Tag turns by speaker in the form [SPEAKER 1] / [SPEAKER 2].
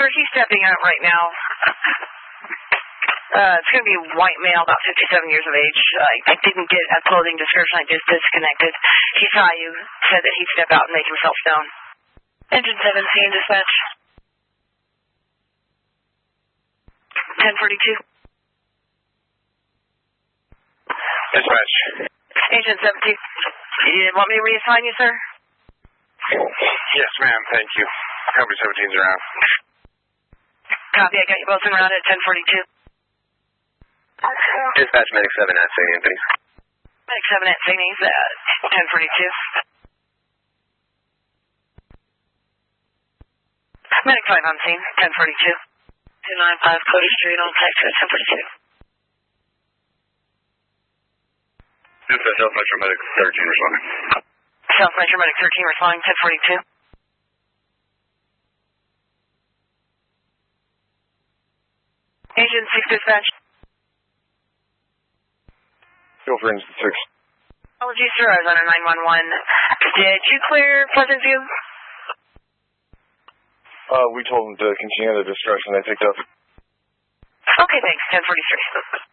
[SPEAKER 1] Sir, he's stepping out right now. It's going to be a white male, about 57 years of age. I didn't get a clothing description. I just disconnected. He saw you, said that he'd step out and make himself known. Engine 17, dispatch. 1042.
[SPEAKER 2] Dispatch.
[SPEAKER 1] Agent 17. You want me to reassign you, sir?
[SPEAKER 2] Yes, ma'am. Thank you. Company 17's around.
[SPEAKER 1] Copy. I got you both en route at 1042.
[SPEAKER 2] Dispatch Medic 7 at St. Anthony's.
[SPEAKER 1] Medic 7 at St. Anthony's at 1042. Medic 5 on scene, 1042. 295 Cody Street on Texas, 1042.
[SPEAKER 2] Dispatch South Metro Medic 13 responding.
[SPEAKER 1] South Metro Medic 13 responding, 1042. Agent 6 dispatch.
[SPEAKER 2] Go for Instance 6.
[SPEAKER 1] Apologies, sir. I was on a 911. Did you clear Pleasant View?
[SPEAKER 2] We told them to continue the discussion. They picked up.
[SPEAKER 1] Okay, thanks. 1043.